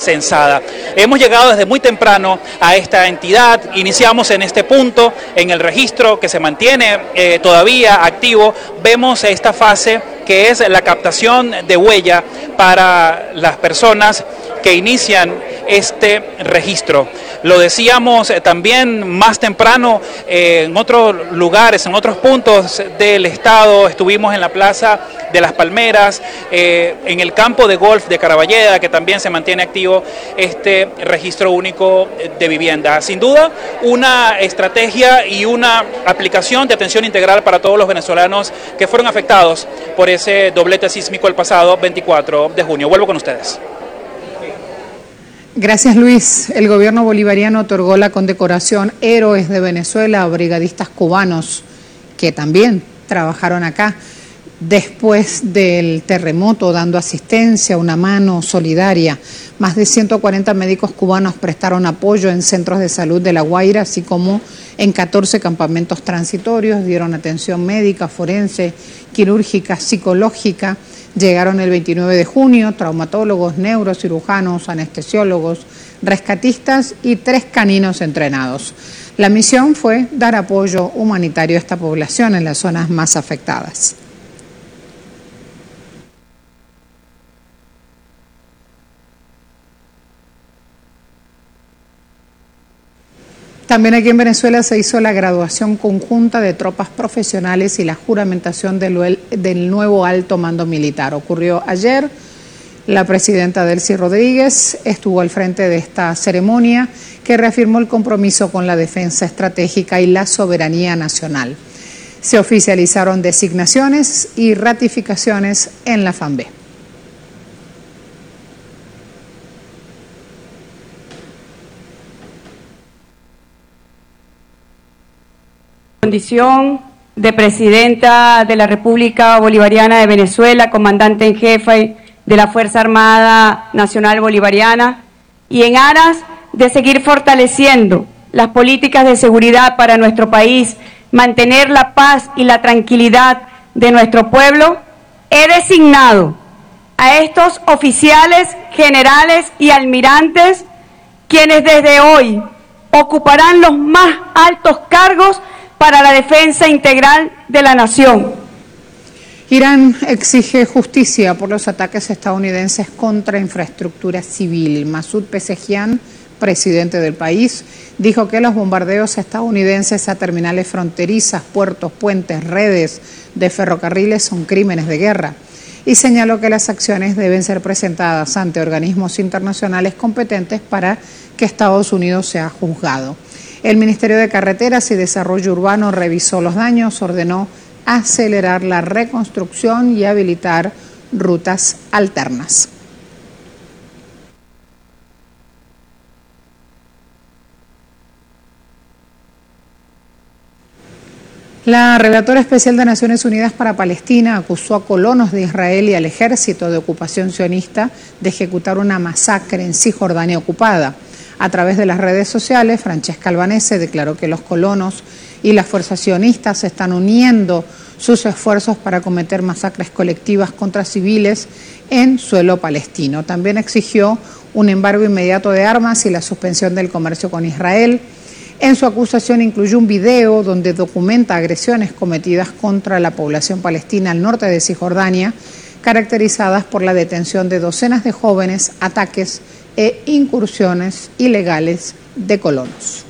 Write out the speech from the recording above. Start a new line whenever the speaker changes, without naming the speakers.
censada. Hemos llegado desde muy temprano a esta entidad, iniciamos en este punto, en el registro que se mantiene todavía activo. Vemos esta fase que es la captación de huella para las personas que inician este registro. Lo decíamos también más temprano en otros lugares, en otros puntos del estado. Estuvimos en la Plaza de las Palmeras, en el campo de golf de Caraballeda, que también se mantiene activo este registro único de vivienda. Sin duda, una estrategia y una aplicación de atención integral para todos los venezolanos que fueron afectados por ese doblete sísmico el pasado 24 de junio. Vuelvo con ustedes.
Gracias, Luis. El gobierno bolivariano otorgó la condecoración Héroes de Venezuela a brigadistas cubanos que también trabajaron acá después del terremoto, dando asistencia, una mano solidaria. Más de 140 médicos cubanos prestaron apoyo en centros de salud de La Guaira, así como en 14 campamentos transitorios, dieron atención médica, forense, quirúrgica, psicológica. Llegaron el 29 de junio traumatólogos, neurocirujanos, anestesiólogos, rescatistas y 3 caninos entrenados. La misión fue dar apoyo humanitario a esta población en las zonas más afectadas. También aquí en Venezuela se hizo la graduación conjunta de tropas profesionales y la juramentación del nuevo alto mando militar. Ocurrió ayer. La presidenta Delcy Rodríguez estuvo al frente de esta ceremonia que reafirmó el compromiso con la defensa estratégica y la soberanía nacional. Se oficializaron designaciones y ratificaciones en la FAMB.
Condición de presidenta de la República Bolivariana de Venezuela, comandante en jefe de la Fuerza Armada Nacional Bolivariana, y en aras de seguir fortaleciendo las políticas de seguridad para nuestro país, mantener la paz y la tranquilidad de nuestro pueblo, he designado a estos oficiales, generales y almirantes, quienes desde hoy ocuparán los más altos cargos para la defensa integral de la nación.
Irán exige justicia por los ataques estadounidenses contra infraestructura civil. Masoud Pezeshkian, presidente del país, dijo que los bombardeos estadounidenses a terminales fronterizas, puertos, puentes, redes de ferrocarriles son crímenes de guerra y señaló que las acciones deben ser presentadas ante organismos internacionales competentes para que Estados Unidos sea juzgado. El Ministerio de Carreteras y Desarrollo Urbano revisó los daños, ordenó acelerar la reconstrucción y habilitar rutas alternas. La relatora especial de Naciones Unidas para Palestina acusó a colonos de Israel y al ejército de ocupación sionista de ejecutar una masacre en Cisjordania ocupada. A través de las redes sociales, Francesca Albanese declaró que los colonos y las fuerzas sionistas están uniendo sus esfuerzos para cometer masacres colectivas contra civiles en suelo palestino. También exigió un embargo inmediato de armas y la suspensión del comercio con Israel. En su acusación incluyó un video donde documenta agresiones cometidas contra la población palestina al norte de Cisjordania, caracterizadas por la detención de docenas de jóvenes, ataques e incursiones ilegales de colonos.